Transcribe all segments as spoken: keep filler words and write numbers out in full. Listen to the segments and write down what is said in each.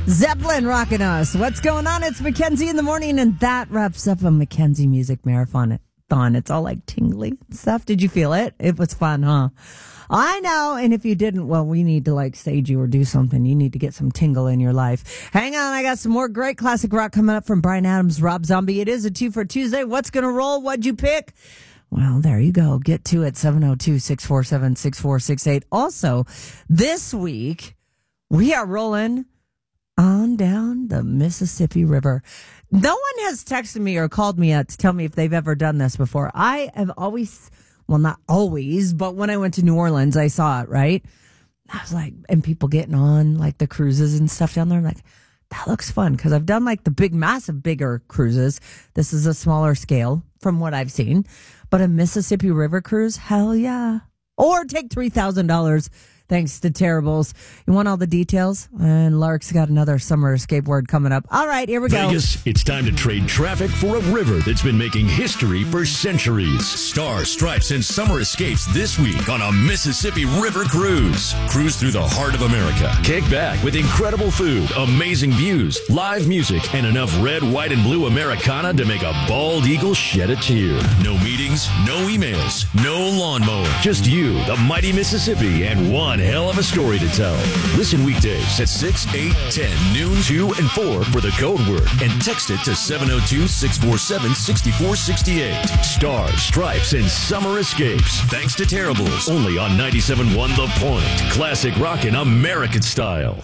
Zeppelin rocking us. What's going on? It's Mackenzie in the morning, and that wraps up a Mackenzie Music Marathon. It's all like tingly stuff. Did you feel it? It was fun, huh? I know. And if you didn't, well, we need to like stage you or do something. You need to get some tingle in your life. Hang on. I got some more great classic rock coming up from Bryan Adams, Rob Zombie. It is a two for Tuesday. What's going to roll? What'd you pick? Well, there you go. Get to it. seven oh two, six four seven, six four six eight. Also, this week, we are rolling on down the Mississippi River. No one has texted me or called me yet to tell me if they've ever done this before. I have always, well, not always, but when I went to New Orleans, I saw it, right? I was like, and people getting on like the cruises and stuff down there. I'm like, that looks fun, because I've done like the big, massive, bigger cruises. This is a smaller scale from what I've seen. But a Mississippi River cruise, hell yeah. Or take three thousand dollars. Thanks to Terribles. You want all the details? And Lark's got another summer escape word coming up. All right, here we go. Vegas, it's time to trade traffic for a river that's been making history for centuries. Stars, Stripes, and Summer Escapes this week on a Mississippi River cruise. Cruise through the heart of America. Kick back with incredible food, amazing views, live music, and enough red, white, and blue Americana to make a bald eagle shed a tear. No meetings, no emails, no lawnmower. Just you, the mighty Mississippi, and one hell of a story to tell. Listen weekdays at six, eight, ten, noon, two, and four for the code word, and text it to seven oh two, six four seven, six four six eight. Stars, Stripes, and Summer Escapes. Thanks to Terribles. Only on ninety-seven point one The Point. Classic rock in American style.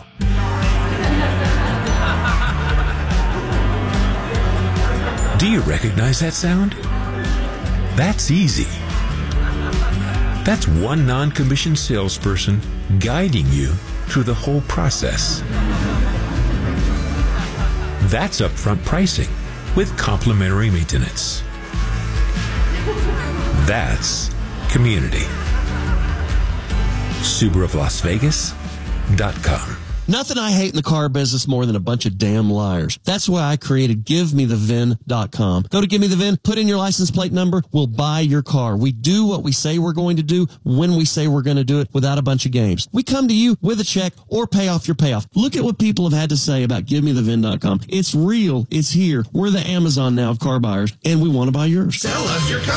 Do you recognize that sound? That's easy. That's one non-commissioned salesperson guiding you through the whole process. That's upfront pricing with complimentary maintenance. That's community. Subaru of Las Vegas dot com. Nothing I hate in the car business more than a bunch of damn liars. That's why I created give me the V I N dot com. Go to Give Me The V I N, put in your license plate number, we'll buy your car. We do what we say we're going to do when we say we're going to do it, without a bunch of games. We come to you with a check or pay off your payoff. Look at what people have had to say about Give Me The V I N dot com. It's real. It's here. We're the Amazon now of car buyers, and we want to buy yours. Sell us your car.